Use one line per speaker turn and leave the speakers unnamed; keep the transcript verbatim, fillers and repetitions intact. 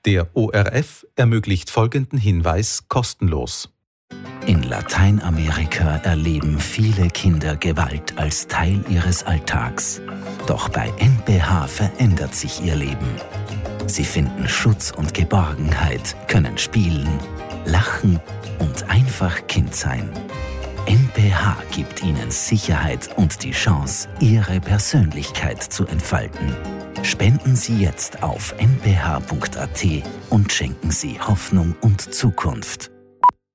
Der O R F ermöglicht folgenden Hinweis kostenlos.
In Lateinamerika erleben viele Kinder Gewalt als Teil ihres Alltags. Doch bei N P H verändert sich ihr Leben. Sie finden Schutz und Geborgenheit, können spielen, lachen und einfach Kind sein. N P H gibt ihnen Sicherheit und die Chance, ihre Persönlichkeit zu entfalten. Spenden Sie jetzt auf n p h punkt a t und schenken Sie Hoffnung und Zukunft.